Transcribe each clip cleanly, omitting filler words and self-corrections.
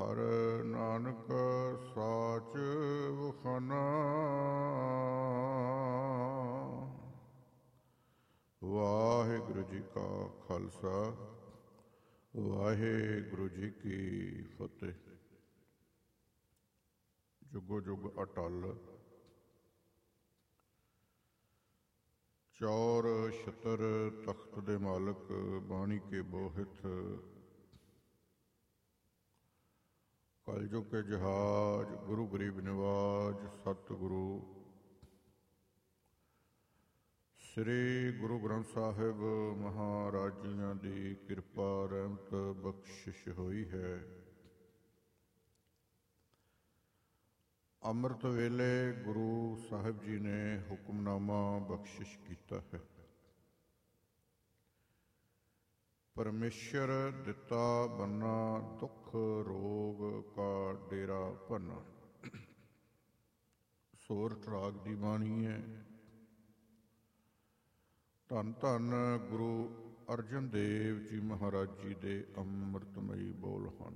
ਹਰ ਨਾਨਕ ਸਾਚ ਵਖਾਨਾ। ਵਾਹਿਗੁਰੂ ਜੀ ਕਾ ਖਾਲਸਾ, ਵਾਹਿਗੁਰੂ ਜੀ ਕੀ ਫਤਿਹ। ਜੁਗੋ ਜੁਗ ਅਟਲ, ਚੌਰ ਛਤਰ ਤਖਤ ਦੇ ਮਾਲਕ, ਬਾਣੀ ਕੇ ਬੋਹਿਤ, ਕਲਯੁਗ ਕੇ ਜਹਾਜ, ਗੁਰੂ ਗਰੀਬ ਨਿਵਾਜ, ਸਤਿਗੁਰੂ ਸ੍ਰੀ ਗੁਰੂ ਗ੍ਰੰਥ ਸਾਹਿਬ ਮਹਾਰਾਜ ਜੀਆਂ ਦੀ ਕਿਰਪਾ ਰਹਿਮਤ ਬਖਸ਼ਿਸ਼ ਹੋਈ ਹੈ। ਅੰਮ੍ਰਿਤ ਵੇਲੇ ਗੁਰੂ ਸਾਹਿਬ ਜੀ ਨੇ ਹੁਕਮਨਾਮਾ ਬਖਸ਼ਿਸ਼ ਕੀਤਾ ਹੈ। ਪਰਮੇਸ਼ਰ ਦਿੱਤਾ ਬੰਨਾ, ਦੁੱਖ ਰੋਗ ਕਾ ਡੇਰਾ ਭੰਨਾ। ਸੋਰਠ ਰਾਗ ਦੀ ਬਾਣੀ ਹੈ। ਧੰਨ ਧੰਨ ਗੁਰੂ ਅਰਜਨ ਦੇਵ ਜੀ ਮਹਾਰਾਜ ਜੀ ਦੇ ਅੰਮ੍ਰਿਤਮਈ ਬੋਲ ਹਨ।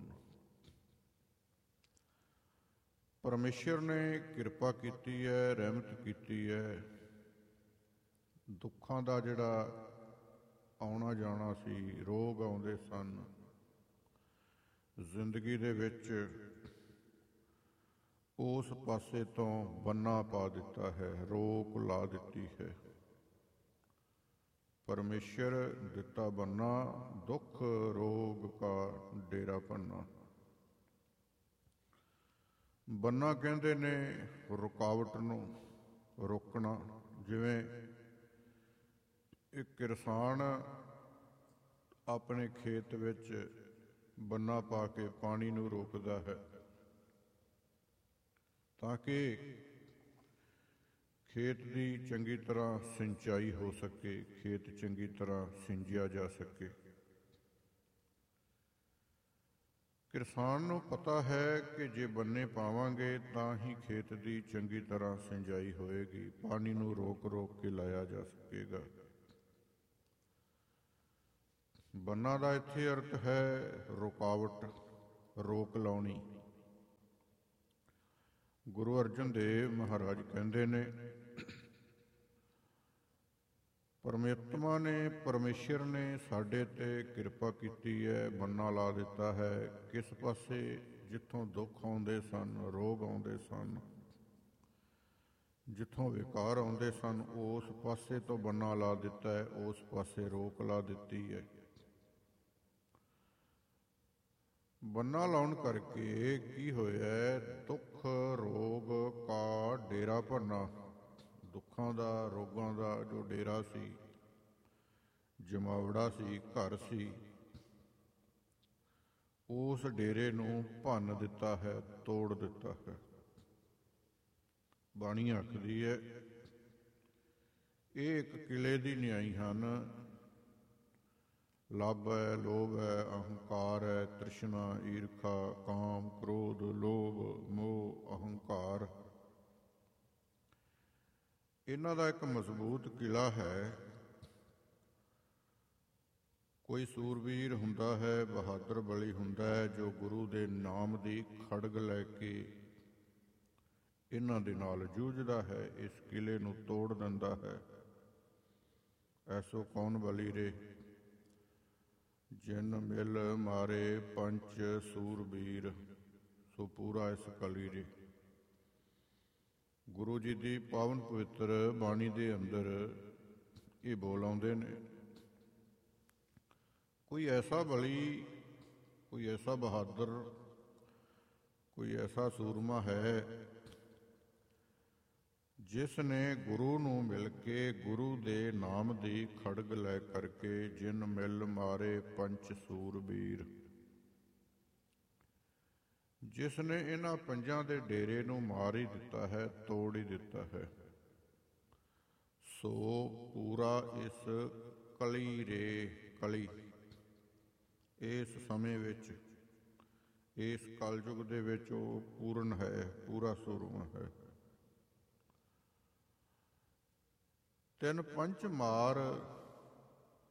ਪਰਮੇਸ਼ਰ ਨੇ ਕਿਰਪਾ ਕੀਤੀ ਹੈ, ਰਹਿਮਤ ਕੀਤੀ ਹੈ। ਦੁੱਖਾਂ ਦਾ ਜਿਹੜਾ ਆਉਣਾ ਜਾਣਾ ਸੀ, ਰੋਗ ਆਉਂਦੇ ਸਨ ਜ਼ਿੰਦਗੀ ਦੇ ਵਿੱਚ, ਉਸ ਪਾਸੇ ਤੋਂ ਬੰਨਾ ਪਾ ਦਿੱਤਾ ਹੈ, ਰੋਕ ਲਾ ਦਿੱਤੀ ਹੈ। ਪਰਮੇਸ਼ਰ ਦਿੱਤਾ ਬੰਨਾ, ਦੁੱਖ ਰੋਗ ਕਾ ਡੇਰਾ ਭੰਨਾ। ਬੰਨਾ ਕਹਿੰਦੇ ਨੇ ਰੁਕਾਵਟ ਨੂੰ ਰੋਕਣਾ। ਜਿਵੇਂ ਇੱਕ ਕਿਸਾਨ ਆਪਣੇ ਖੇਤ ਵਿੱਚ ਬੰਨਾ ਪਾ ਕੇ ਪਾਣੀ ਨੂੰ ਰੋਕਦਾ ਹੈ ਤਾਂ ਕਿ ਖੇਤ ਦੀ ਚੰਗੀ ਤਰ੍ਹਾਂ ਸਿੰਚਾਈ ਹੋ ਸਕੇ, ਖੇਤ ਚੰਗੀ ਤਰ੍ਹਾਂ ਸਿੰਜਿਆ ਜਾ ਸਕੇ। ਕਿਸਾਨ ਨੂੰ ਪਤਾ ਹੈ ਕਿ ਜੇ ਬੰਨੇ ਪਾਵਾਂਗੇ ਤਾਂ ਹੀ ਖੇਤ ਦੀ ਚੰਗੀ ਤਰ੍ਹਾਂ ਸਿੰਜਾਈ ਹੋਏਗੀ, ਪਾਣੀ ਨੂੰ ਰੋਕ ਰੋਕ ਕੇ ਲਾਇਆ ਜਾ ਸਕੇਗਾ। ਬੰਨਾ ਦਾ ਇੱਥੇ ਅਰਥ ਹੈ ਰੁਕਾਵਟ, ਰੋਕ ਲਾਉਣੀ। ਗੁਰੂ ਅਰਜਨ ਦੇਵ ਮਹਾਰਾਜ ਕਹਿੰਦੇ ਨੇ, ਪਰਮਾਤਮਾ ਨੇ, ਪਰਮੇਸ਼ਰ ਨੇ ਸਾਡੇ ਤੇ ਕਿਰਪਾ ਕੀਤੀ ਹੈ, ਬੰਨਾ ਲਾ ਦਿੱਤਾ ਹੈ। ਕਿਸ ਪਾਸੇ? ਜਿੱਥੋਂ ਦੁੱਖ ਆਉਂਦੇ ਸਨ, ਰੋਗ ਆਉਂਦੇ ਸਨ, ਜਿੱਥੋਂ ਵਿਕਾਰ ਆਉਂਦੇ ਸਨ, ਉਸ ਪਾਸੇ ਤੋਂ ਬੰਨਾ ਲਾ ਦਿੱਤਾ ਹੈ, ਉਸ ਪਾਸੇ ਰੋਕ ਲਾ ਦਿੱਤੀ ਹੈ। ਬੰਨਾ ਲਾਉਣ ਕਰਕੇ ਕੀ ਹੋਇਆ? ਦੁੱਖ ਰੋਗ ਕਾ ਡੇਰਾ ਭਰਨਾ। ਦੁੱਖਾਂ ਦਾ, ਰੋਗਾਂ ਦਾ ਜੋ ਡੇਰਾ ਸੀ, ਜਮਾਵੜਾ ਸੀ, ਘਰ ਸੀ, ਉਸ ਡੇਰੇ ਨੂੰ ਭੰਨ ਦਿੱਤਾ ਹੈ, ਤੋੜ ਦਿੱਤਾ ਹੈ। ਬਾਣੀ ਆਖਦੀ ਹੈ, ਇਹ ਇੱਕ ਕਿਲੇ ਦੀ ਨਿਆਈ ਹਨ। ਲੱਭ ਹੈ, ਲੋਭ ਹੈ, ਅਹੰਕਾਰ ਹੈ, ਤ੍ਰਿਸ਼ਨਾ, ਈਰਖਾ, ਕਾਮ, ਕ੍ਰੋਧ, ਲੋਭ, ਮੋਹ, ਅਹੰਕਾਰ। ਇਹਨਾਂ ਦਾ ਇੱਕ ਮਜ਼ਬੂਤ ਕਿਲਾ ਹੈ। ਕੋਈ ਸੂਰਬੀਰ ਹੁੰਦਾ ਹੈ, ਬਹਾਦਰ ਬਲੀ ਹੁੰਦਾ ਹੈ, ਜੋ ਗੁਰੂ ਦੇ ਨਾਮ ਦੀ ਖੜਗ ਲੈ ਕੇ ਇਹਨਾਂ ਦੇ ਨਾਲ ਜੂਝਦਾ ਹੈ, ਇਸ ਕਿਲੇ ਨੂੰ ਤੋੜ ਦਿੰਦਾ ਹੈ। ਐਸੋ ਕੌਣ ਬਲੀ ਰੇ, ਜਿਨ ਮਿਲ ਮਾਰੇ ਪੰਚ ਸੂਰਬੀਰ, ਸੋ ਪੂਰਾ ਇਸ ਕਲੀ ਰੇ। ਗੁਰੂ ਜੀ ਦੀ ਪਾਵਨ ਪਵਿੱਤਰ ਬਾਣੀ ਦੇ ਅੰਦਰ ਇਹ ਬੋਲ ਆਉਂਦੇ ਨੇ। ਕੋਈ ਐਸਾ ਬਲੀ, ਕੋਈ ਐਸਾ ਬਹਾਦਰ, ਕੋਈ ਐਸਾ ਸੂਰਮਾ ਹੈ ਜਿਸ ਨੇ ਗੁਰੂ ਨੂੰ ਮਿਲ ਕੇ, ਗੁਰੂ ਦੇ ਨਾਮ ਦੀ ਖੜਗ ਲੈ ਕਰਕੇ, ਜਿਨ ਮਿਲ ਮਾਰੇ ਪੰਚ ਸੂਰਬੀਰ, ਜਿਸ ਨੇ ਇਹਨਾਂ ਪੰਜਾਂ ਦੇ ਡੇਰੇ ਨੂੰ ਮਾਰ ਹੀ ਦਿੱਤਾ ਹੈ, ਤੋੜ ਹੀ ਦਿੱਤਾ ਹੈ। ਸੋ ਪੂਰਾ ਇਸ ਕਲੀ ਰੇ, ਕਲੀ ਇਸ ਸਮੇਂ ਵਿੱਚ, ਇਸ ਕਲਯੁਗ ਦੇ ਵਿੱਚ ਉਹ ਪੂਰਨ ਹੈ, ਪੂਰਾ ਸੂਰਮਾ ਹੈ। ਤਿੰਨ ਪੰਚ ਮਾਰ,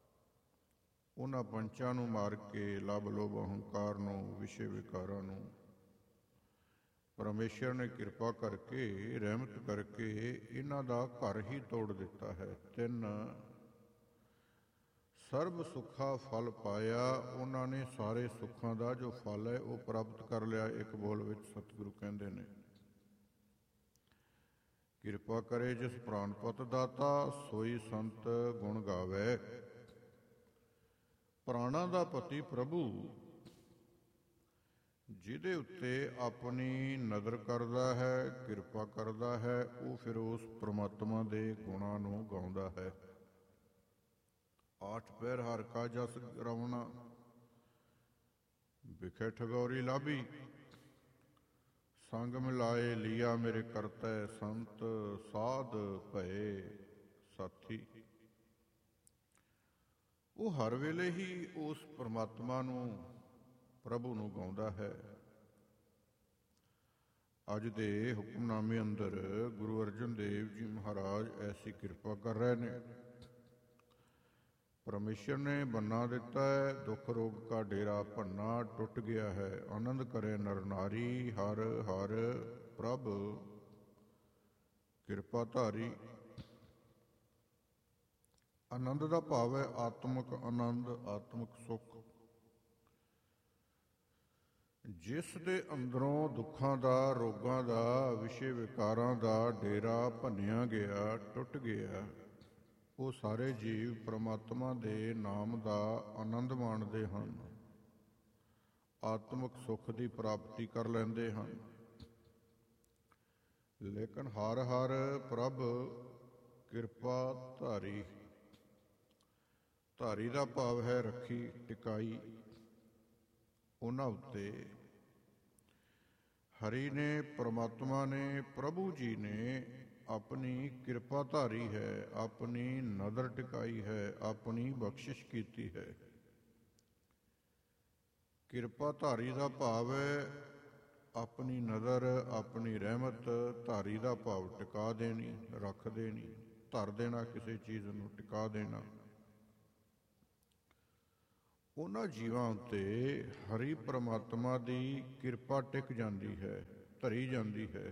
ਉਹਨਾਂ ਪੰਚਾਂ ਨੂੰ ਮਾਰ ਕੇ, ਲੱਭ ਲੋਭ ਅਹੰਕਾਰ ਨੂੰ, ਵਿਸ਼ੇ ਵਿਕਾਰਾਂ ਨੂੰ ਪਰਮੇਸ਼ਰ ਨੇ ਕਿਰਪਾ ਕਰਕੇ, ਰਹਿਮਤ ਕਰਕੇ ਇਹਨਾਂ ਦਾ ਘਰ ਹੀ ਤੋੜ ਦਿੱਤਾ ਹੈ। 3 ਸਰਬ ਸੁੱਖਾ ਫਲ ਪਾਇਆ, ਉਹਨਾਂ ਨੇ ਸਾਰੇ ਸੁੱਖਾਂ ਦਾ ਜੋ ਫਲ ਹੈ ਉਹ ਪ੍ਰਾਪਤ ਕਰ ਲਿਆ। ਇੱਕ ਬੋਲ ਵਿੱਚ ਸਤਿਗੁਰੂ ਕਹਿੰਦੇ ਨੇ, ਕਿਰਪਾ ਕਰੇ ਜਿਸ ਪ੍ਰਾਨਪਤ ਦਾਤਾ, ਸੋਈ ਸੰਤ ਗੁਣ ਗਾਵੇ। ਪ੍ਰਾਣਾਂ ਦਾ ਪਤੀ ਪ੍ਰਭੂ ਜਿਹਦੇ ਉੱਤੇ ਆਪਣੀ ਨਜ਼ਰ ਕਰਦਾ ਹੈ, ਕਿਰਪਾ ਕਰਦਾ ਹੈ, ਉਹ ਫਿਰ ਉਸ ਪ੍ਰਮਾਤਮਾ ਦੇ ਗੁਣਾਂ ਨੂੰ ਗਾਉਂਦਾ ਹੈ। 8 ਪਹਿਰ ਹਰਿ ਕਾ ਜਸ ਰਵਣਾ, ਵਿਖੇ ਠਗੌਰੀ ਲਾਭੀ। ਸੰਗ ਮਿਲਾਏ ਲੀਆ ਮੇਰੇ ਕਰਤੈ, ਸੰਤ ਸਾਧ ਭਏ ਸਾਥੀ। ਉਹ ਹਰ ਵੇਲੇ ਹੀ ਉਸ ਪਰਮਾਤਮਾ ਨੂੰ, ਪ੍ਰਭੂ ਨੂੰ ਗਾਉਂਦਾ ਹੈ। ਅੱਜ ਦੇ ਹੁਕਮਨਾਮੇ ਅੰਦਰ ਗੁਰੂ ਅਰਜਨ ਦੇਵ ਜੀ ਮਹਾਰਾਜ ਐਸੀ ਕਿਰਪਾ ਕਰ ਰਹੇ ਨੇ। ਪਰਮੇਸ਼ਰ ਨੇ ਬੰਨਾ ਦਿੱਤਾ ਹੈ, ਦੁੱਖ ਰੋਗ ਕਾ ਡੇਰਾ ਭੰਨਾ ਟੁੱਟ ਗਿਆ ਹੈ। ਆਨੰਦ ਕਰੇ ਨਰ ਨਾਰੀ, ਹਰ ਹਰ ਪ੍ਰਭ ਕਿਰਪਾ ਧਾਰੀ। ਆਨੰਦ ਦਾ ਭਾਵ ਹੈ ਆਤਮਿਕ ਆਨੰਦ, ਆਤਮਿਕ ਸੁੱਖ। ਜਿਸ ਦੇ ਅੰਦਰੋਂ ਦੁੱਖਾਂ ਦਾ, ਰੋਗਾਂ ਦਾ, ਵਿਸ਼ੇ ਵਿਕਾਰਾਂ ਦਾ ਡੇਰਾ ਭੰਨਿਆ ਗਿਆ, ਟੁੱਟ ਗਿਆ, ਉਹ ਸਾਰੇ ਜੀਵ ਪ੍ਰਮਾਤਮਾ ਦੇ ਨਾਮ ਦਾ ਆਨੰਦ ਮਾਣਦੇ ਹਨ, ਆਤਮਿਕ ਸੁੱਖ ਦੀ ਪ੍ਰਾਪਤੀ ਕਰ ਲੈਂਦੇ ਹਨ। ਲੇਕਿਨ ਹਰ ਹਰ ਪ੍ਰਭ ਕਿਰਪਾ ਧਾਰੀ। ਧਾਰੀ ਦਾ ਭਾਵ ਹੈ ਰੱਖੀ, ਟਿਕਾਈ। ਉਹਨਾਂ ਉੱਤੇ ਹਰੀ ਨੇ, ਪ੍ਰਮਾਤਮਾ ਨੇ, ਪ੍ਰਭੂ ਜੀ ਨੇ ਆਪਣੀ ਕਿਰਪਾ ਧਾਰੀ ਹੈ, ਆਪਣੀ ਨਜ਼ਰ ਟਿਕਾਈ ਹੈ, ਆਪਣੀ ਬਖਸ਼ਿਸ਼ ਕੀਤੀ ਹੈ। ਕਿਰਪਾ ਧਾਰੀ ਦਾ ਭਾਵ ਹੈ ਆਪਣੀ ਨਜ਼ਰ, ਆਪਣੀ ਰਹਿਮਤ। ਧਾਰੀ ਦਾ ਭਾਵ ਟਿਕਾ ਦੇਣੀ, ਰੱਖ ਦੇਣੀ, ਧਰ ਦੇਣਾ, ਕਿਸੇ ਚੀਜ਼ ਨੂੰ ਟਿਕਾ ਦੇਣਾ। ਉਹਨਾਂ ਜੀਵਾਂ ਉੱਤੇ ਹਰੀ ਪ੍ਰਮਾਤਮਾ ਦੀ ਕਿਰਪਾ ਟਿਕ ਜਾਂਦੀ ਹੈ, ਧਰੀ ਜਾਂਦੀ ਹੈ।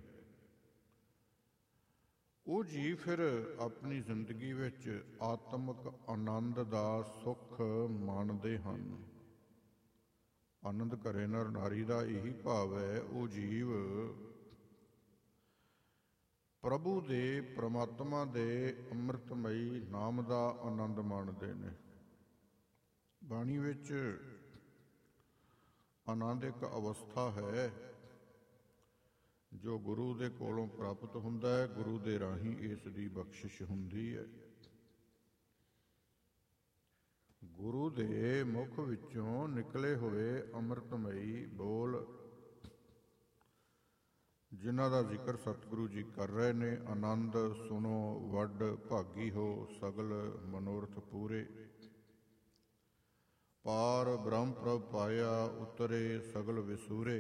ਉਹ ਜੀਵ ਫਿਰ ਆਪਣੀ ਜ਼ਿੰਦਗੀ ਵਿੱਚ ਆਤਮਿਕ ਆਨੰਦ ਦਾ ਸੁੱਖ ਮਾਣਦੇ ਹਨ। ਆਨੰਦ ਕਰੇ ਨਰ ਨਾਰੀ ਦਾ ਇਹੀ ਭਾਵ ਹੈ, ਉਹ ਜੀਵ ਪ੍ਰਭੂ ਦੇ, ਪ੍ਰਮਾਤਮਾ ਦੇ ਅੰਮ੍ਰਿਤਮਈ ਨਾਮ ਦਾ ਆਨੰਦ ਮਾਣਦੇ ਨੇ। ਬਾਣੀ ਵਿੱਚ ਆਨੰਦ ਇੱਕ ਅਵਸਥਾ ਹੈ ਜੋ ਗੁਰੂ ਦੇ ਕੋਲੋਂ ਪ੍ਰਾਪਤ ਹੁੰਦਾ ਹੈ, ਗੁਰੂ ਦੇ ਰਾਹੀਂ ਇਸ ਦੀ ਬਖਸ਼ਿਸ਼ ਹੁੰਦੀ ਹੈ। ਗੁਰੂ ਦੇ ਮੁਖ ਵਿੱਚੋਂ ਨਿਕਲੇ ਹੋਏ ਅੰਮ੍ਰਿਤਮਈ ਬੋਲ, ਜਿਨ੍ਹਾਂ ਦਾ ਜ਼ਿਕਰ ਸਤਿਗੁਰੂ ਜੀ ਕਰ ਰਹੇ ਨੇ। ਆਨੰਦ ਸੁਣੋ ਵੱਡ ਭਾਗੀ ਹੋ, ਸਗਲ ਮਨੋਰਥ ਪੂਰੇ। ਪਾਰ ਬ੍ਰਹਮ ਪ੍ਰਭ ਪਾਇਆ, ਉਤਰੇ ਸਗਲ ਵਿਸੂਰੇ।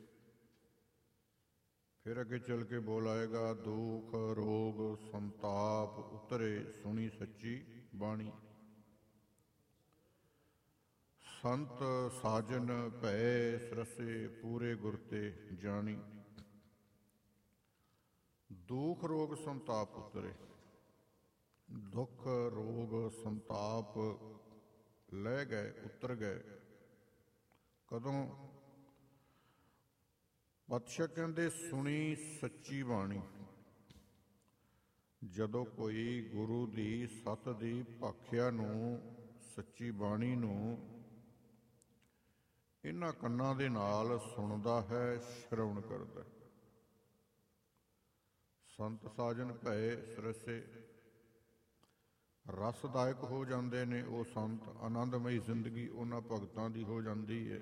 ਫਿਰ ਅੱਗੇ ਚੱਲ ਕੇ ਬੋਲ ਆਏਗਾ, ਦੁੱਖ ਰੋਗ ਸੰਤਾਪ ਉਤਰੇ, ਸੁਣੀ ਸੱਚੀ ਬਾਣੀ। ਸੰਤ ਸਾਜਨ ਭੈ ਸਰਸੇ, ਪੂਰੇ ਗੁਰ ਤੇ ਜਾਣੀ। ਦੁੱਖ ਰੋਗ ਸੰਤਾਪ ਉਤਰੇ। ਦੁੱਖ ਰੋਗ ਸੰਤਾਪ ਲੈ ਗਏ, ਉਤਰ ਗਏ। ਕਦੋਂ? ਪਾਤਸ਼ਾਹ ਕਹਿੰਦੇ ਸੁਣੀ ਸੱਚੀ ਬਾਣੀ। ਜਦੋਂ ਕੋਈ ਗੁਰੂ ਦੀ ਸੱਤ ਦੀ ਭਾਖਿਆ ਨੂੰ, ਸੱਚੀ ਬਾਣੀ ਨੂੰ ਇਹਨਾਂ ਕੰਨਾਂ ਦੇ ਨਾਲ ਸੁਣਦਾ ਹੈ, ਸ਼ਰਵਣ ਕਰਦਾ। ਸੰਤ ਸਾਜਨ ਭਏ ਸਰਸੇ, ਰਸਦਾਇਕ ਹੋ ਜਾਂਦੇ ਨੇ ਉਹ ਸੰਤ। ਆਨੰਦਮਈ ਜ਼ਿੰਦਗੀ ਉਹਨਾਂ ਭਗਤਾਂ ਦੀ ਹੋ ਜਾਂਦੀ ਹੈ।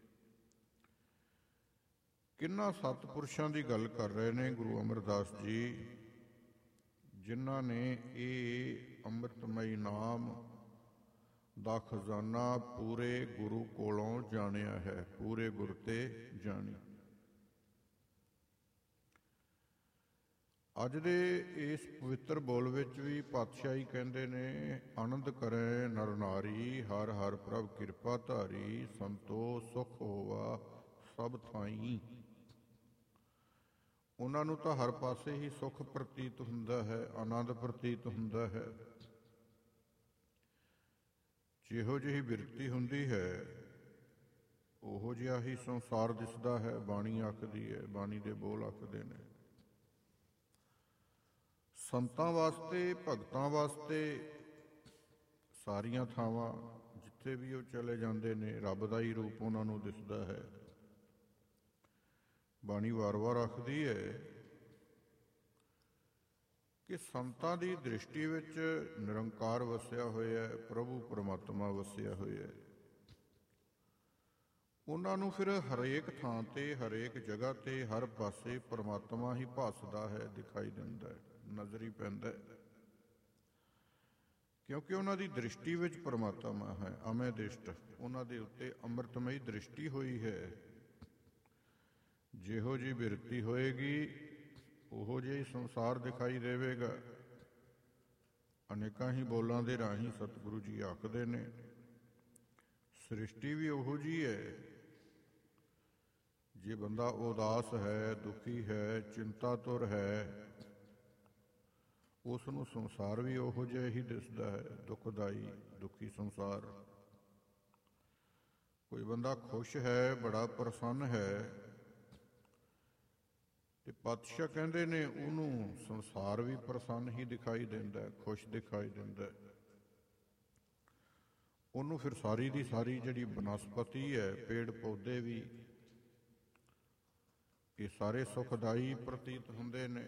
ਕਿੰਨਾ ਸਤਿਪੁਰਸ਼ਾਂ ਦੀ ਗੱਲ ਕਰ ਰਹੇ ਨੇ ਗੁਰੂ ਅਮਰਦਾਸ ਜੀ, ਜਿਨ੍ਹਾਂ ਨੇ ਇਹ ਅੰਮ੍ਰਿਤਮਈ ਨਾਮ ਦਾ ਖਜ਼ਾਨਾ ਪੂਰੇ ਗੁਰੂ ਕੋਲੋਂ ਜਾਣਿਆ ਹੈ, ਪੂਰੇ ਗੁਰ ਤੇ ਜਾਣੀ। ਅੱਜ ਦੇ ਇਸ ਪਵਿੱਤਰ ਬੋਲ ਵਿੱਚ ਵੀ ਪਾਤਸ਼ਾਹੀ ਕਹਿੰਦੇ ਨੇ, ਆਨੰਦ ਕਰੇ ਨਰ ਨਾਰੀ, ਹਰ ਹਰ ਪ੍ਰਭ ਕਿਰਪਾ ਧਾਰੀ। ਸੰਤੋਖ ਸੁਖ ਹੋਵਾ ਸਭ ਥਾਈ। ਉਹਨਾਂ ਨੂੰ ਤਾਂ ਹਰ ਪਾਸੇ ਹੀ ਸੁੱਖ ਪ੍ਰਤੀਤ ਹੁੰਦਾ ਹੈ, ਆਨੰਦ ਪ੍ਰਤੀਤ ਹੁੰਦਾ ਹੈ। ਜਿਹੋ ਜਿਹੀ ਬਿਰਤੀ ਹੁੰਦੀ ਹੈ ਉਹੋ ਜਿਹਾ ਹੀ ਸੰਸਾਰ ਦਿਸਦਾ ਹੈ। ਬਾਣੀ ਆਖਦੀ ਹੈ, ਬਾਣੀ ਦੇ ਬੋਲ ਆਖਦੇ ਨੇ। ਸੰਤਾਂ ਵਾਸਤੇ, ਭਗਤਾਂ ਵਾਸਤੇ ਸਾਰੀਆਂ ਥਾਵਾਂ ਜਿੱਥੇ ਵੀ ਉਹ ਚਲੇ ਜਾਂਦੇ ਨੇ ਰੱਬ ਦਾ ਹੀ ਰੂਪ ਉਹਨਾਂ ਨੂੰ ਦਿਸਦਾ ਹੈ। ਬਾਣੀ ਵਾਰ-ਵਾਰ ਆਖਦੀ ਹੈ ਕਿ ਸੰਤਾਂ ਦੀ ਦ੍ਰਿਸ਼ਟੀ ਵਿੱਚ ਨਿਰੰਕਾਰ ਵਸਿਆ ਹੋਇਆ ਹੈ, ਪ੍ਰਭੂ ਪਰਮਾਤਮਾ ਵਸਿਆ ਹੋਇਆ ਹੈ। ਉਹਨਾਂ ਨੂੰ ਫਿਰ ਹਰੇਕ ਥਾਂ ਤੇ, ਹਰੇਕ ਜਗ੍ਹਾ ਤੇ, ਹਰ ਪਾਸੇ ਪਰਮਾਤਮਾ ਹੀ ਭਾਸਦਾ ਹੈ, ਦਿਖਾਈ ਦਿੰਦਾ ਹੈ, ਨਜ਼ਰੀ ਪੈਂਦਾ ਹੈ, ਕਿਉਂਕਿ ਉਹਨਾਂ ਦੀ ਦ੍ਰਿਸ਼ਟੀ ਵਿੱਚ ਪਰਮਾਤਮਾ ਹੈ। ਅਮੈ ਦ੍ਰਿਸ਼ਟ, ਉਹਨਾਂ ਦੇ ਉੱਤੇ ਅੰਮ੍ਰਿਤਮਈ ਦ੍ਰਿਸ਼ਟੀ ਹੋਈ ਹੈ। ਜਿਹੋ ਜਿਹੀ ਬਿਰਤੀ ਹੋਏਗੀ ਉਹੋ ਜਿਹਾ ਹੀ ਸੰਸਾਰ ਦਿਖਾਈ ਦੇਵੇਗਾ। ਅਨੇਕਾਂ ਹੀ ਬੋਲਾਂ ਦੇ ਰਾਹੀਂ ਸਤਿਗੁਰੂ ਜੀ ਆਖਦੇ ਨੇ ਸ੍ਰਿਸ਼ਟੀ ਵੀ ਉਹੋ ਜਿਹੀ ਹੈ। ਜੇ ਬੰਦਾ ਉਦਾਸ ਹੈ, ਦੁਖੀ ਹੈ, ਚਿੰਤਾਤੁਰ ਹੈ, ਉਸ ਨੂੰ ਸੰਸਾਰ ਵੀ ਉਹੋ ਜਿਹਾ ਹੀ ਦਿਸਦਾ ਹੈ, ਦੁਖਦਾਈ, ਦੁਖੀ ਸੰਸਾਰ। ਕੋਈ ਬੰਦਾ ਖੁਸ਼ ਹੈ, ਬੜਾ ਪ੍ਰਸੰਨ ਹੈ, ਤੇ ਪਾਤਸ਼ਾਹ ਕਹਿੰਦੇ ਨੇ ਉਹਨੂੰ ਸੰਸਾਰ ਵੀ ਪ੍ਰਸੰਨ ਹੀ ਦਿਖਾਈ ਦਿੰਦਾ, ਖੁਸ਼ ਦਿਖਾਈ ਦਿੰਦਾ। ਉਹਨੂੰ ਫਿਰ ਸਾਰੀ ਦੀ ਸਾਰੀ ਜਿਹੜੀ ਬਨਸਪਤੀ ਹੈ, ਪੇੜ ਪੌਦੇ ਵੀ, ਇਹ ਸਾਰੇ ਸੁਖਦਾਈ ਪ੍ਰਤੀਤ ਹੁੰਦੇ ਨੇ।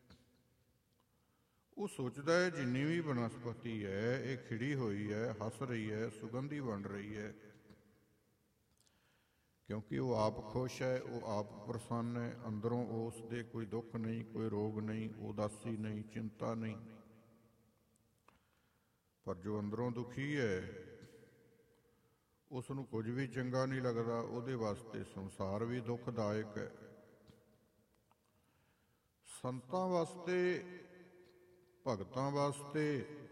ਉਹ ਸੋਚਦਾ ਹੈ ਜਿੰਨੀ ਵੀ ਬਨਸਪਤੀ ਹੈ ਇਹ ਖਿੜੀ ਹੋਈ ਹੈ, ਹੱਸ ਰਹੀ ਹੈ, ਸੁਗੰਧੀ ਬਣ ਰਹੀ ਹੈ, ਕਿਉਂਕਿ ਉਹ ਆਪ ਖੁਸ਼ ਹੈ, ਉਹ ਆਪ ਪ੍ਰਸੰਨ ਹੈ। ਅੰਦਰੋਂ ਉਸ ਦੇ ਕੋਈ ਦੁੱਖ ਨਹੀਂ, ਕੋਈ ਰੋਗ ਨਹੀਂ, ਉਦਾਸੀ ਨਹੀਂ, ਚਿੰਤਾ ਨਹੀਂ। ਪਰ ਜੋ ਅੰਦਰੋਂ ਦੁਖੀ ਹੈ ਉਸ ਨੂੰ ਕੁਝ ਵੀ ਚੰਗਾ ਨਹੀਂ ਲੱਗਦਾ, ਉਹਦੇ ਵਾਸਤੇ ਸੰਸਾਰ ਵੀ ਦੁਖਦਾਇਕ ਹੈ। ਸੰਤਾਂ ਵਾਸਤੇ, ਭਗਤਾਂ ਵਾਸਤੇ,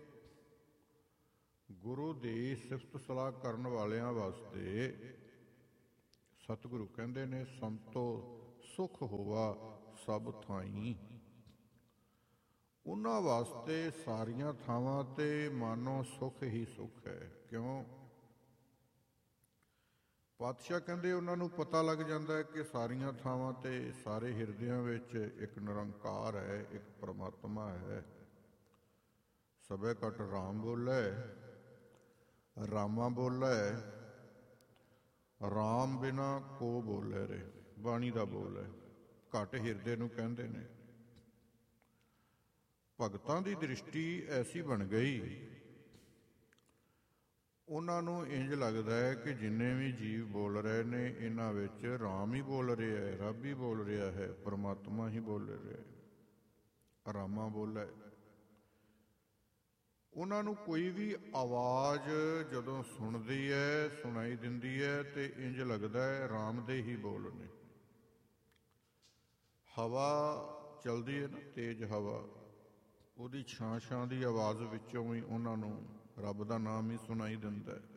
ਗੁਰੂ ਦੀ ਸਿਫਤ ਸਲਾਹ ਕਰਨ ਵਾਲਿਆਂ ਵਾਸਤੇ ਸਤਿਗੁਰੂ ਕਹਿੰਦੇ ਨੇ ਸੰਤੋ ਸੁਖ ਹੋਵਾ ਸਭ ਥਾਈਂ। ਉਹਨਾਂ ਵਾਸਤੇ ਸਾਰੀਆਂ ਥਾਵਾਂ ਤੇ ਮਾਨੋ ਸੁੱਖ ਹੀ ਸੁੱਖ ਹੈ। ਕਿਉਂ? ਪਾਤਸ਼ਾਹ ਕਹਿੰਦੇ ਉਹਨਾਂ ਨੂੰ ਪਤਾ ਲੱਗ ਜਾਂਦਾ ਹੈ ਕਿ ਸਾਰੀਆਂ ਥਾਵਾਂ ਤੇ, ਸਾਰੇ ਹਿਰਦਿਆਂ ਵਿੱਚ ਇੱਕ ਨਿਰੰਕਾਰ ਹੈ, ਇੱਕ ਪਰਮਾਤਮਾ ਹੈ। ਸਭੇ ਘਟ ਰਾਮ ਬੋਲੇ, ਰਾਮਾ ਬੋਲੇ, ਰਾਮ ਬਿਨਾ ਕੋ ਬੋਲੇ ਰੇ। ਬਾਣੀ ਦਾ ਬੋਲ ਹੈ, ਘਟ ਹਿਰਦੇ ਨੂੰ ਕਹਿੰਦੇ ਨੇ। ਭਗਤਾਂ ਦੀ ਦ੍ਰਿਸ਼ਟੀ ਐਸੀ ਬਣ ਗਈ, ਉਹਨਾਂ ਨੂੰ ਇੰਝ ਲੱਗਦਾ ਹੈ ਕਿ ਜਿੰਨੇ ਵੀ ਜੀਵ ਬੋਲ ਰਹੇ ਨੇ ਇਹਨਾਂ ਵਿੱਚ ਰਾਮ ਹੀ ਬੋਲ ਰਿਹਾ ਹੈ, ਰੱਬ ਹੀ ਬੋਲ ਰਿਹਾ ਹੈ, ਪਰਮਾਤਮਾ ਹੀ ਬੋਲ ਰਿਹਾ ਹੈ। ਰਾਮਾ ਬੋਲੇ। ਉਹਨਾਂ ਨੂੰ ਕੋਈ ਵੀ ਆਵਾਜ਼ ਜਦੋਂ ਸੁਣਦੀ ਹੈ, ਸੁਣਾਈ ਦਿੰਦੀ ਹੈ, ਤੇ ਇੰਝ ਲੱਗਦਾ ਹੈ ਰਾਮ ਦੇ ਹੀ ਬੋਲ ਨੇ। ਹਵਾ ਚਲਦੀ ਹੈ ਨਾ, ਤੇਜ਼ ਹਵਾ, ਉਹਦੀ ਛਾਂ ਛਾਂ ਦੀ ਆਵਾਜ਼ ਵਿੱਚੋਂ ਵੀ ਉਹਨਾਂ ਨੂੰ ਰੱਬ ਦਾ ਨਾਮ ਹੀ ਸੁਣਾਈ ਦਿੰਦਾ ਹੈ।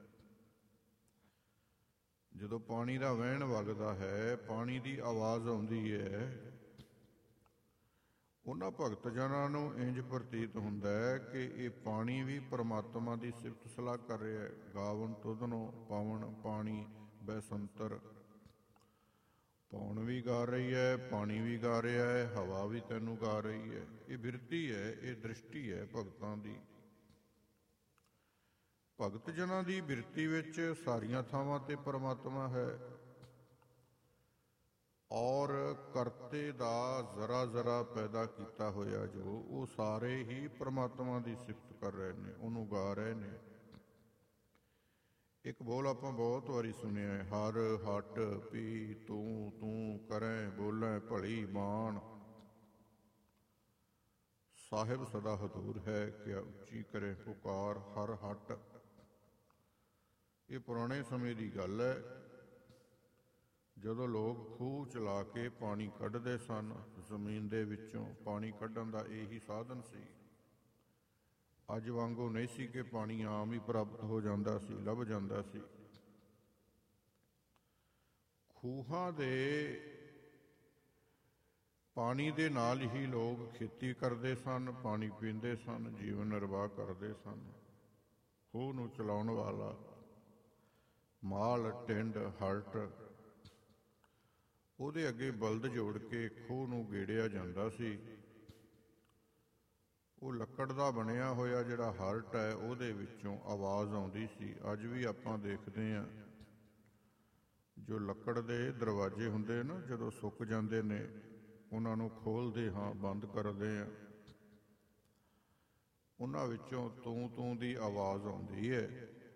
ਜਦੋਂ ਪਾਣੀ ਦਾ ਵਹਿਣ ਵਗਦਾ ਹੈ, ਪਾਣੀ ਦੀ ਆਵਾਜ਼ ਆਉਂਦੀ ਹੈ, ਉਹਨਾਂ ਭਗਤ ਜਨਾਂ ਨੂੰ ਇੰਝ ਪ੍ਰਤੀਤ ਹੁੰਦਾ ਹੈ ਕਿ ਇਹ ਪਾਣੀ ਵੀ ਪਰਮਾਤਮਾ ਦੀ ਸਿਫਤ ਸਲਾਹ ਕਰ ਰਿਹਾ ਹੈ। ਗਾਵਨ ਤੁਧਨੋ ਪਵਨ ਪਾਣੀ ਬੈਸੰਤਰ। ਪੌਣ ਵੀ ਗਾ ਰਹੀ ਹੈ, ਪਾਣੀ ਵੀ ਗਾ ਰਿਹਾ ਹੈ, ਹਵਾ ਵੀ ਤੈਨੂੰ ਗਾ ਰਹੀ ਹੈ। ਇਹ ਬਿਰਤੀ ਹੈ, ਇਹ ਦ੍ਰਿਸ਼ਟੀ ਹੈ ਭਗਤਾਂ ਦੀ। ਭਗਤ ਜਨਾਂ ਦੀ ਬਿਰਤੀ ਵਿੱਚ ਸਾਰੀਆਂ ਥਾਵਾਂ ਤੇ ਪਰਮਾਤਮਾ ਹੈ, ਔਰ ਕਰਤੇ ਦਾ ਜ਼ਰਾ ਜ਼ਰਾ ਪੈਦਾ ਕੀਤਾ ਹੋਇਆ ਜੋ, ਉਹ ਸਾਰੇ ਹੀ ਪਰਮਾਤਮਾ ਦੀ ਸਿਫਤ ਕਰ ਰਹੇ ਨੇ, ਉਹਨੂੰ ਗਾ ਰਹੇ ਨੇ। ਇੱਕ ਬੋਲ ਆਪਾਂ ਬਹੁਤ ਵਾਰੀ ਸੁਣਿਆ ਹੈ, ਹਰ ਹਟ ਪੀ ਤੂੰ, ਤੂੰ ਕਰੈ ਬੋਲੇ ਭਲੀ ਬਾਣ। ਸਾਹਿਬ ਸਦਾ ਹਜ਼ੂਰ ਹੈ, ਕਿਆ ਉੱਚੀ ਕਰੇ ਪੁਕਾਰ ਹਰ ਹਟ। ਇਹ ਪੁਰਾਣੇ ਸਮੇਂ ਦੀ ਗੱਲ ਹੈ, ਜਦੋਂ ਲੋਕ ਖੂਹ ਚਲਾ ਕੇ ਪਾਣੀ ਕੱਢਦੇ ਸਨ ਜ਼ਮੀਨ ਦੇ ਵਿੱਚੋਂ। ਪਾਣੀ ਕੱਢਣ ਦਾ ਇਹੀ ਸਾਧਨ ਸੀ। ਅੱਜ ਵਾਂਗੂ ਨਹੀਂ ਸੀ ਕਿ ਪਾਣੀ ਆਮ ਹੀ ਪ੍ਰਾਪਤ ਹੋ ਜਾਂਦਾ ਸੀ, ਲੱਭ ਜਾਂਦਾ ਸੀ। ਖੂਹਾਂ ਦੇ ਪਾਣੀ ਦੇ ਨਾਲ ਹੀ ਲੋਕ ਖੇਤੀ ਕਰਦੇ ਸਨ, ਪਾਣੀ ਪੀਂਦੇ ਸਨ, ਜੀਵਨ ਨਿਰਵਾਹ ਕਰਦੇ ਸਨ। ਖੂਹ ਨੂੰ ਚਲਾਉਣ ਵਾਲਾ ਮਾਲ, ਟਿੰਡ, ਹਲਟ, ਉਹਦੇ ਅੱਗੇ ਬਲਦ ਜੋੜ ਕੇ ਖੂਹ ਨੂੰ ਗੇੜਿਆ ਜਾਂਦਾ ਸੀ। ਉਹ ਲੱਕੜ ਦਾ ਬਣਿਆ ਹੋਇਆ ਜਿਹੜਾ ਹਲਟ ਹੈ, ਉਹਦੇ ਵਿੱਚੋਂ ਆਵਾਜ਼ ਆਉਂਦੀ ਸੀ। ਅੱਜ ਵੀ ਆਪਾਂ ਦੇਖਦੇ ਹਾਂ, ਜੋ ਲੱਕੜ ਦੇ ਦਰਵਾਜ਼ੇ ਹੁੰਦੇ ਨਾ, ਜਦੋਂ ਸੁੱਕ ਜਾਂਦੇ ਨੇ, ਉਹਨਾਂ ਨੂੰ ਖੋਲ੍ਹਦੇ ਹਾਂ, ਬੰਦ ਕਰਦੇ ਹਾਂ, ਉਹਨਾਂ ਵਿੱਚੋਂ ਤੂੰ ਤੂੰ ਦੀ ਆਵਾਜ਼ ਆਉਂਦੀ ਹੈ।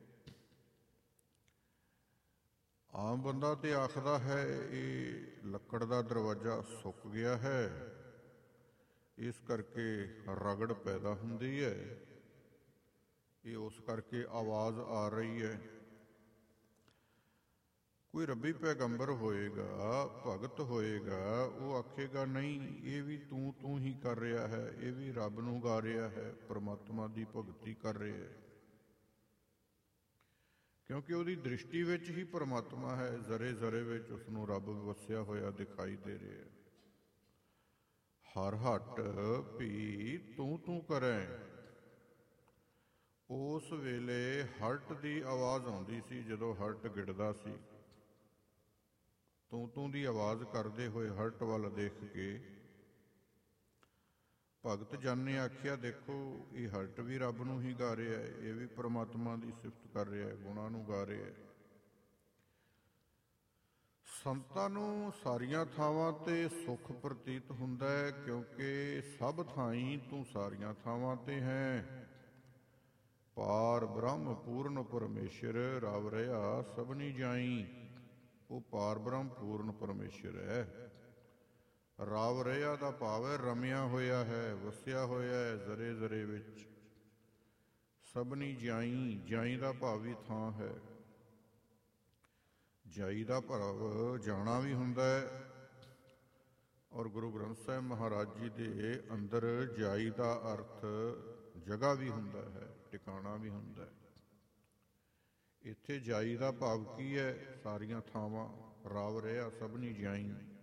ਆਮ ਬੰਦਾ ਤੇ ਆਖਦਾ ਹੈ ਇਹ ਲੱਕੜ ਦਾ ਦਰਵਾਜ਼ਾ ਸੁੱਕ ਗਿਆ ਹੈ, ਇਸ ਕਰਕੇ ਰਗੜ ਪੈਦਾ ਹੁੰਦੀ ਹੈ, ਇਹ ਉਸ ਕਰਕੇ ਆਵਾਜ਼ ਆ ਰਹੀ ਹੈ। ਕੋਈ ਰੱਬੀ ਪੈਗੰਬਰ ਹੋਏਗਾ, ਭਗਤ ਹੋਏਗਾ, ਉਹ ਆਖੇਗਾ ਨਹੀਂ, ਇਹ ਵੀ ਤੂੰ ਹੀ ਕਰ ਰਿਹਾ ਹੈ, ਇਹ ਵੀ ਰੱਬ ਨੂੰ ਗਾ ਰਿਹਾ ਹੈ, ਪਰਮਾਤਮਾ ਦੀ ਭਗਤੀ ਕਰ ਰਿਹਾ ਹੈ, ਕਿਉਂਕਿ ਉਹਦੀ ਦ੍ਰਿਸ਼ਟੀ ਵਿੱਚ ਹੀ ਪਰਮਾਤਮਾ ਹੈ। ਜ਼ਰੇ ਜ਼ਰੇ ਵਿੱਚ ਉਸਨੂੰ ਰੱਬ ਵਸਿਆ ਹੋਇਆ ਦਿਖਾਈ ਦੇ ਰਿਹਾ। ਹਰ ਹੱਟ ਵੀ ਤੂੰ ਕਰੈ। ਉਸ ਵੇਲੇ ਹਲਟ ਦੀ ਆਵਾਜ਼ ਆਉਂਦੀ ਸੀ। ਜਦੋਂ ਹਲਟ ਗਿੜਦਾ ਸੀ, ਤੂੰ ਦੀ ਆਵਾਜ਼ ਕਰਦੇ ਹੋਏ ਹਲਟ ਵੱਲ ਦੇਖ ਕੇ ਭਗਤ ਜਨ ਨੇ ਆਖਿਆ, ਦੇਖੋ ਇਹ ਹਲਟ ਵੀ ਰੱਬ ਨੂੰ ਹੀ ਗਾ ਰਿਹਾ ਹੈ, ਇਹ ਵੀ ਪਰਮਾਤਮਾ ਦੀ ਸਿਫਤ ਕਰ ਰਿਹਾ ਹੈ, ਗੁਣਾਂ ਨੂੰ ਗਾ ਰਿਹਾ ਹੈ। ਸੰਤਾਂ ਨੂੰ ਸਾਰੀਆਂ ਥਾਵਾਂ ਤੇ ਸੁੱਖ ਪ੍ਰਤੀਤ ਹੁੰਦਾ ਹੈ, ਕਿਉਂਕਿ ਸਭ ਥਾਈਂ ਤੂੰ ਸਾਰੀਆਂ ਥਾਵਾਂ ਤੇ ਹੈ। ਪਾਰ ਬ੍ਰਹਮ ਪੂਰਨ ਪਰਮੇਸ਼ਰ, ਰਵ ਰਿਹਾ ਸਭਨੀ ਜਾਈ। ਉਹ ਪਾਰ ਬ੍ਰਹਮ ਪੂਰਨ ਪਰਮੇਸ਼ਰ ਹੈ। ਰਵ ਰਿਹਾ ਦਾ ਭਾਵ ਹੈ ਰਮਿਆ ਹੋਇਆ ਹੈ, ਵਸਿਆ ਹੋਇਆ ਹੈ ਜ਼ਰੇ ਜ਼ਰੇ ਵਿੱਚ। ਸਭਨੀ ਜਾਈ, ਜਾਈ ਦਾ ਭਾਵ ਵੀ ਥਾਂ ਹੈ। ਜਾਈ ਦਾ ਭਾਵ ਜਾਣਾ ਵੀ ਹੁੰਦਾ ਹੈ, ਔਰ ਗੁਰੂ ਗ੍ਰੰਥ ਸਾਹਿਬ ਮਹਾਰਾਜ ਜੀ ਦੇ ਅੰਦਰ ਜਾਈ ਦਾ ਅਰਥ ਜਗ੍ਹਾ ਵੀ ਹੁੰਦਾ ਹੈ, ਟਿਕਾਣਾ ਵੀ ਹੁੰਦਾ ਹੈ। ਇੱਥੇ ਜਾਈ ਦਾ ਭਾਵ ਕੀ ਹੈ? ਸਾਰੀਆਂ ਥਾਵਾਂ। ਰਵ ਰਿਹਾ ਸਭਨੀ ਜਾਈ।